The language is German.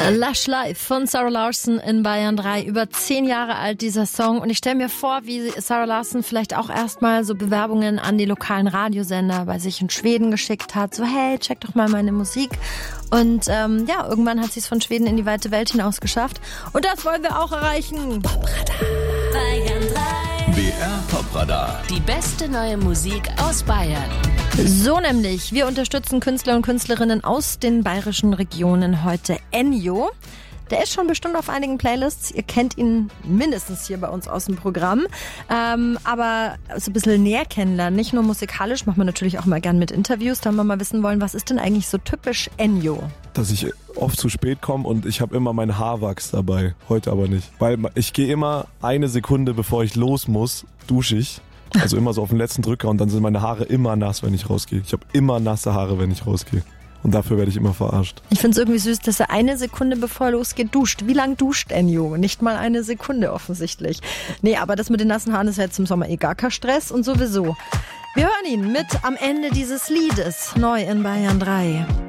Lush Life von Zara Larsson in Bayern 3. Über 10 Jahre alt dieser Song. Und ich stelle mir vor, wie Zara Larsson vielleicht auch erstmal so Bewerbungen an die lokalen Radiosender bei sich in Schweden geschickt hat. So, hey, check doch mal meine Musik. Und irgendwann hat sie es von Schweden in die weite Welt hinaus geschafft. Und das wollen wir auch erreichen. Popradar. Bayern 3. BR Popradar. Die beste neue Musik aus Bayern. So nämlich, wir unterstützen Künstler und Künstlerinnen aus den bayerischen Regionen heute. Ennio, der ist schon bestimmt auf einigen Playlists. Ihr kennt ihn mindestens hier bei uns aus dem Programm. Aber so ein bisschen näher kennenlernen, nicht nur musikalisch, machen wir natürlich auch mal gern mit Interviews. Da wir mal wissen wollen, was ist denn eigentlich so typisch Ennio? Dass ich oft zu spät komme und ich habe immer meinen Haarwachs dabei. Heute aber nicht. Weil ich gehe immer 1 Sekunde, bevor ich los muss, dusche ich. Also immer so auf den letzten Drücker und dann sind meine Haare immer nass, wenn ich rausgehe. Ich habe immer nasse Haare, wenn ich rausgehe. Und dafür werde ich immer verarscht. Ich finde es irgendwie süß, dass er 1 Sekunde bevor er losgeht duscht. Wie lang duscht Ennio? Nicht mal 1 Sekunde offensichtlich. Nee, aber das mit den nassen Haaren ist ja jetzt im Sommer gar kein Stress und sowieso. Wir hören ihn mit am Ende dieses Liedes. Neu in Bayern 3.